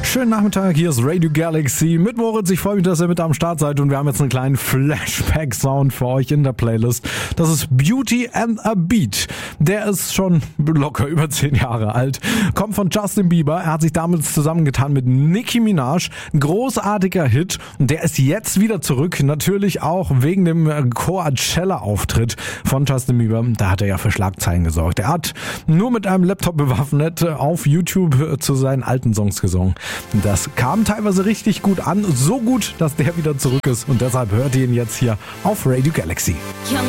Schönen Nachmittag, hier ist Radio Galaxy mit Moritz. Ich freue mich, dass ihr mit am Start seid und wir haben jetzt einen kleinen Flashback-Sound für euch in der Playlist. Das ist Beauty and a Beat. Der ist schon locker über 10 Jahre alt. Kommt von Justin Bieber. Er hat sich damals zusammengetan mit Nicki Minaj. Ein großartiger Hit und der ist jetzt wieder zurück. Natürlich auch wegen dem Coachella-Auftritt von Justin Bieber. Da hat er ja für Schlagzeilen gesorgt. Er hat nur mit einem Laptop bewaffnet auf YouTube zu seinen alten Songs gesungen. Das kam teilweise richtig gut an, so gut, dass der wieder zurück ist und deshalb hört ihr ihn jetzt hier auf Radio Galaxy.